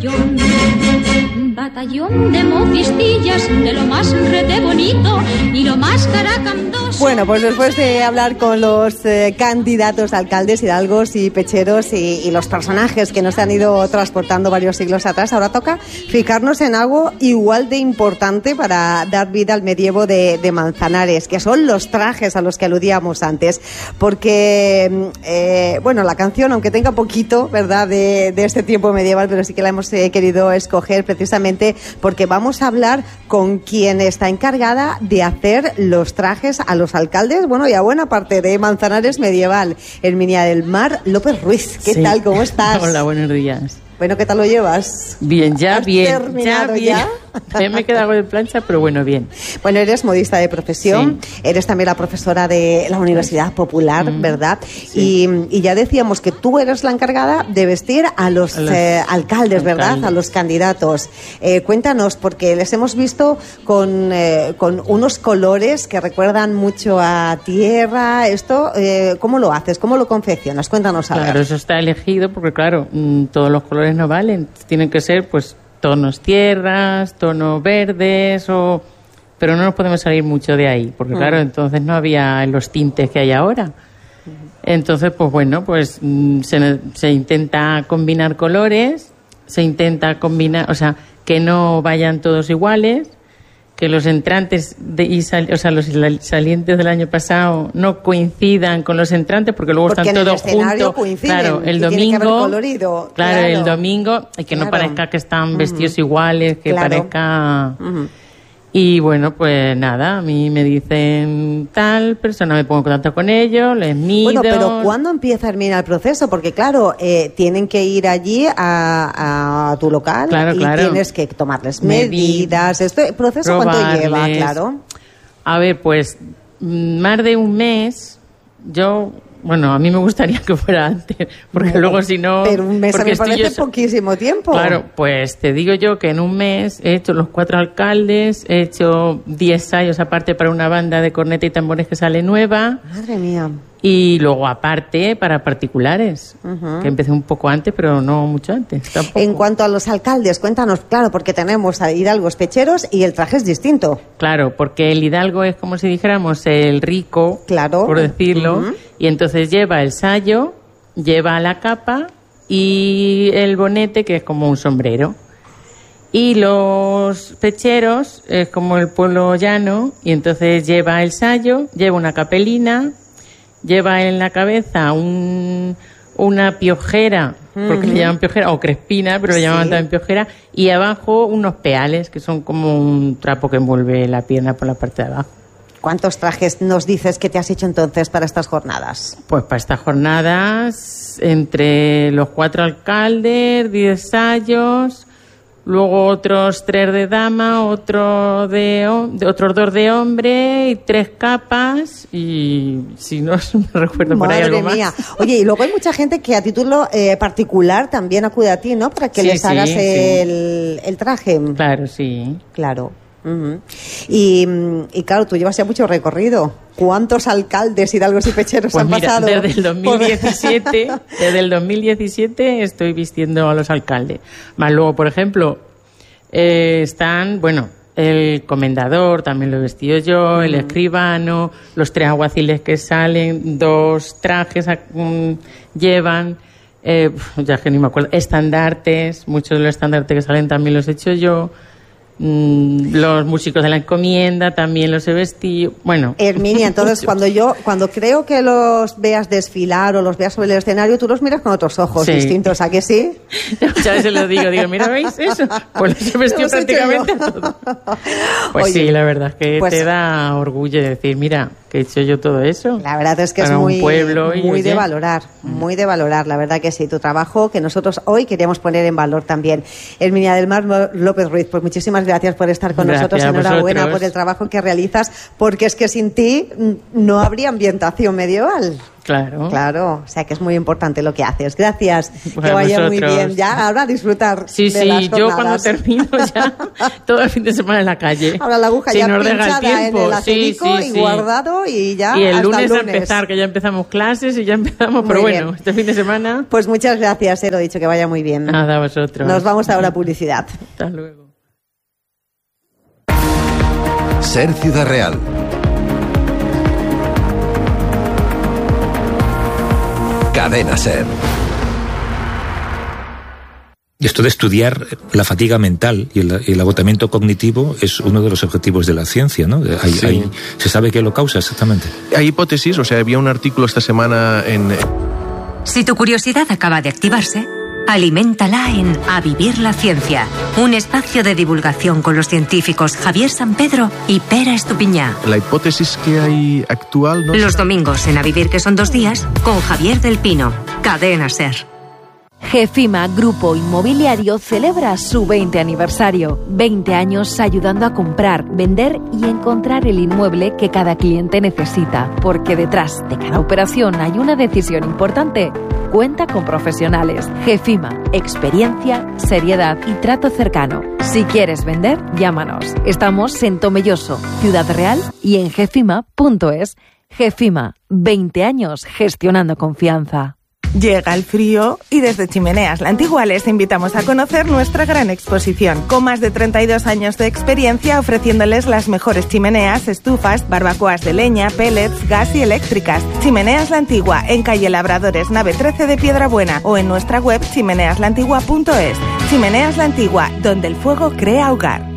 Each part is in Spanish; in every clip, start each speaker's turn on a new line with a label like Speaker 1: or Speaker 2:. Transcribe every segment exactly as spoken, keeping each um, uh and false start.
Speaker 1: Batallón de mofistillas, de lo más rete bonito y lo más caracandoso.
Speaker 2: Bueno, pues después de hablar con los eh, candidatos a alcaldes, hidalgos y pecheros y, y los personajes que nos han ido transportando varios siglos atrás, ahora toca fijarnos en algo igual de importante para dar vida al medievo de, de Manzanares, que son los trajes a los que aludíamos antes. Porque, eh, bueno, la canción, aunque tenga poquito, ¿verdad?, de, de este tiempo medieval, pero sí que la hemos eh, querido escoger precisamente porque vamos a hablar con quien está encargada de hacer los trajes a los alcaldes, bueno, y a buena parte de Manzanares medieval. Herminia del Mar López Ruiz, ¿qué sí. tal? ¿Cómo estás?
Speaker 3: Hola, buenos días.
Speaker 2: Bueno, ¿qué tal lo llevas?
Speaker 3: Bien, ya,
Speaker 2: ¿Has
Speaker 3: bien.
Speaker 2: terminado
Speaker 3: ya, bien. Ya me he quedado de plancha, pero bueno, bien.
Speaker 2: Bueno, eres modista de profesión, sí. eres también la profesora de la Universidad Popular, mm, ¿verdad? Sí. Y, y ya decíamos que tú eres la encargada de vestir a los, a los eh, alcaldes, alcaldes, ¿verdad? A los candidatos. Eh, cuéntanos, porque les hemos visto con, eh, con unos colores que recuerdan mucho a tierra. Esto, eh, ¿cómo lo haces? ¿Cómo lo confeccionas? Cuéntanos a ver.
Speaker 3: Claro, eso está elegido porque, claro, mmm, todos los colores no valen, tienen que ser pues tonos tierras, tonos verdes, o pero no nos podemos salir mucho de ahí, porque claro, uh-huh. entonces no había los tintes que hay ahora. Uh-huh. Entonces, pues bueno, pues se, se intenta combinar colores, se intenta combinar, o sea, que no vayan todos iguales, que los entrantes de, y sal, o sea, los salientes del año pasado no coincidan con los entrantes, porque luego porque están todos juntos. Claro, el domingo, claro, claro, el domingo, y que claro. no parezca que están vestidos uh-huh. iguales, que claro. parezca. Uh-huh. Y bueno, pues nada, a mí me dicen tal persona, me pongo en contacto con ellos, les mido.
Speaker 2: Bueno, pero ¿cuándo empieza, Herminia, el proceso? Porque claro, eh, tienen que ir allí a, a tu local
Speaker 3: claro,
Speaker 2: y
Speaker 3: claro.
Speaker 2: tienes que tomarles medidas. ¿Este proceso cuánto lleva? Claro.
Speaker 3: A ver, pues más de un mes, yo... Bueno, a mí me gustaría que fuera antes, porque no, luego si no...
Speaker 2: Pero un mes me parece
Speaker 3: yo,
Speaker 2: poquísimo tiempo.
Speaker 3: Claro, pues te digo yo que en un mes he hecho los cuatro alcaldes, he hecho diez ensayos aparte para una banda de corneta y tambores que sale nueva.
Speaker 2: Madre mía.
Speaker 3: Y luego aparte para particulares, uh-huh. que empecé un poco antes, pero no mucho antes tampoco.
Speaker 2: En cuanto a los alcaldes, cuéntanos, claro, porque tenemos a hidalgos pecheros y el traje es distinto.
Speaker 3: Claro, porque el hidalgo es como si dijéramos el rico,
Speaker 2: claro.
Speaker 3: por decirlo, uh-huh. y entonces lleva el sayo, lleva la capa y el bonete, que es como un sombrero. Y los pecheros es como el pueblo llano, y entonces lleva el sayo, lleva una capelina, lleva en la cabeza un, una piojera, porque uh-huh. le llaman piojera, o crespina, pero le llaman sí. también piojera, y abajo unos peales, que son como un trapo que envuelve la pierna por la parte de abajo.
Speaker 2: ¿Cuántos trajes nos dices que te has hecho entonces para estas jornadas?
Speaker 3: Pues para estas jornadas, entre los cuatro alcaldes, diez ensayos, luego otros tres de dama, otro de, de otros dos de hombre y tres capas, y si no me recuerdo por ahí algo
Speaker 2: mía.
Speaker 3: más.
Speaker 2: Oye, y luego hay mucha gente que a título eh, particular también acude a ti, ¿no? Para que
Speaker 3: sí,
Speaker 2: les
Speaker 3: sí,
Speaker 2: hagas
Speaker 3: sí.
Speaker 2: el, el traje.
Speaker 3: Claro, sí.
Speaker 2: Claro. Uh-huh. y, y claro, tú llevas ya mucho recorrido. ¿Cuántos alcaldes, hidalgos y pecheros
Speaker 3: pues
Speaker 2: han
Speaker 3: mira,
Speaker 2: pasado?
Speaker 3: Desde el dos mil diecisiete, desde el dos mil diecisiete estoy vistiendo a los alcaldes. Más luego, por ejemplo, eh, están, bueno, el comendador, también lo he vestido yo, uh-huh. el escribano, los tres aguaciles que salen, dos trajes um, llevan, eh, ya que ni me acuerdo, estandartes, muchos de los estandartes que salen también los he hecho yo. Los músicos de la encomienda también los he vestido. Bueno,
Speaker 2: Herminia, entonces muchos. cuando yo cuando creo que los veas desfilar o los veas sobre el escenario, tú los miras con otros ojos sí. distintos, ¿a que sí?
Speaker 3: Muchas veces lo digo, digo, mira, ¿veis eso? Pues los he vestido los prácticamente a todos. Pues Oye, sí, la verdad es que pues, te da orgullo decir, mira, que he hecho yo todo eso.
Speaker 2: La verdad es que es muy, muy de valorar, muy de valorar, la verdad que sí, tu trabajo que nosotros hoy queríamos poner en valor también. Herminia del Mar López Ruiz, pues muchísimas gracias por estar con
Speaker 3: gracias
Speaker 2: nosotros, enhorabuena por el trabajo que realizas, porque es que sin ti no habría ambientación medieval.
Speaker 3: Claro.
Speaker 2: Claro, o sea que es muy importante lo que haces. Gracias,
Speaker 3: Pues
Speaker 2: que vaya muy
Speaker 3: vosotros.
Speaker 2: bien. Ya, ahora a disfrutar
Speaker 3: Sí,
Speaker 2: de
Speaker 3: sí,
Speaker 2: las
Speaker 3: yo cuando
Speaker 2: jornadas.
Speaker 3: termino ya todo el fin de semana en la calle.
Speaker 2: Ahora la aguja
Speaker 3: Si
Speaker 2: ya
Speaker 3: nos deja el
Speaker 2: pinchada
Speaker 3: tiempo.
Speaker 2: en el
Speaker 3: Sí,
Speaker 2: acetico
Speaker 3: sí,
Speaker 2: y
Speaker 3: sí.
Speaker 2: guardado y ya
Speaker 3: Y el
Speaker 2: hasta
Speaker 3: lunes,
Speaker 2: el lunes
Speaker 3: a empezar, que ya empezamos clases y ya empezamos,
Speaker 2: Muy
Speaker 3: pero
Speaker 2: bien.
Speaker 3: bueno, este fin de semana...
Speaker 2: Pues muchas gracias, eh, lo dicho, que vaya muy bien.
Speaker 3: Nada, a vosotros.
Speaker 2: Nos vamos ahora a publicidad.
Speaker 3: Hasta luego.
Speaker 4: Ser Ciudad Real. Cadena Ser.
Speaker 5: Esto de estudiar la fatiga mental y el, el agotamiento cognitivo es uno de los objetivos de la ciencia, ¿no? Hay,
Speaker 6: Sí.
Speaker 5: hay- ¿Se sabe qué lo causa exactamente?
Speaker 6: Hay hipótesis, o sea, había un artículo esta semana en...
Speaker 7: Si tu curiosidad acaba de activarse, aliméntala en A Vivir la Ciencia, un espacio de divulgación con los científicos Javier San Pedro y Pera Estupiñá.
Speaker 6: La hipótesis que hay actual... ¿no?
Speaker 7: Los domingos en A Vivir, que son dos días, con Javier del Pino, Cadena Ser.
Speaker 8: Gefima Grupo Inmobiliario celebra su veinte aniversario. veinte años ayudando a comprar, vender y encontrar el inmueble que cada cliente necesita. Porque detrás de cada operación hay una decisión importante. Cuenta con profesionales. Gefima, experiencia, seriedad y trato cercano. Si quieres vender, llámanos. Estamos en Tomelloso, Ciudad Real y en gefima punto es. Gefima, veinte años gestionando confianza.
Speaker 9: Llega el frío y desde Chimeneas La Antigua les invitamos a conocer nuestra gran exposición. Con más de treinta y dos años de experiencia ofreciéndoles las mejores chimeneas, estufas, barbacoas de leña, pellets, gas y eléctricas. Chimeneas La Antigua, en calle Labradores, nave trece de Piedrabuena o en nuestra web chimeneas la antigua punto es. Chimeneas La Antigua, donde el fuego crea hogar.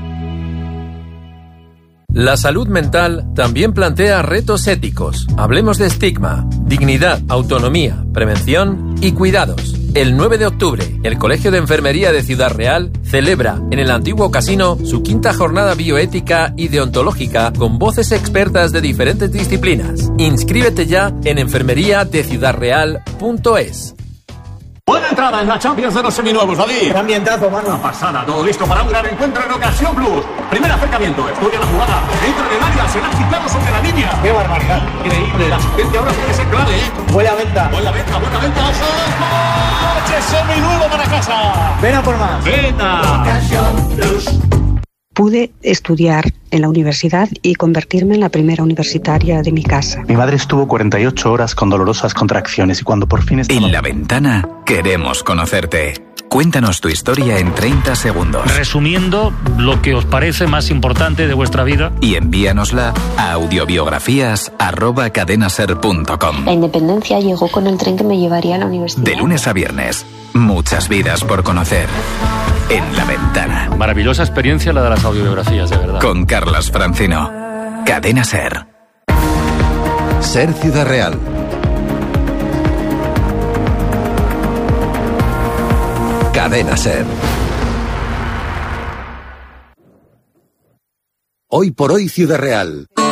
Speaker 10: La salud mental también plantea retos éticos. Hablemos de estigma, dignidad, autonomía, prevención y cuidados. El nueve de octubre, el Colegio de Enfermería de Ciudad Real celebra en el antiguo casino su quinta jornada bioética y deontológica con voces expertas de diferentes disciplinas. Inscríbete ya en enfermería de ciudad real punto es.
Speaker 11: Buena entrada en la Champions de los seminuevos, David.
Speaker 12: Qué ambientazo, mano.
Speaker 11: Una pasada, todo listo para un gran encuentro en Ocasión Plus. Primer acercamiento, estudia la jugada. Entra en el área, se la ha quitado sobre la línea.
Speaker 12: Qué barbaridad.
Speaker 11: Increíble, la asistencia ahora puede ser clave, ¿eh?
Speaker 12: Buena venta.
Speaker 11: Buena venta, buena venta. ¡Coche seminuevo para casa!
Speaker 12: Ven a por más.
Speaker 11: ¡Venta!
Speaker 12: Ocasión Plus.
Speaker 13: Pude estudiar en la universidad y convertirme en la primera universitaria de mi casa.
Speaker 14: Mi madre estuvo cuarenta y ocho horas con dolorosas contracciones y cuando por fin estaba...
Speaker 15: En La Ventana queremos conocerte. Cuéntanos tu historia en treinta segundos.
Speaker 16: Resumiendo lo que os parece más importante de vuestra vida.
Speaker 15: Y envíanosla a audiobiografías arroba cadenaser punto com.
Speaker 17: La independencia llegó con el tren que me llevaría a la universidad.
Speaker 15: De lunes a viernes, muchas vidas por conocer. En La Ventana.
Speaker 16: Maravillosa experiencia la de las audiobiografías, de verdad.
Speaker 15: Con Carlas Francino. Cadena Ser.
Speaker 4: Ser Ciudad Real. Cadena Ser. Hoy por hoy Ciudad Real.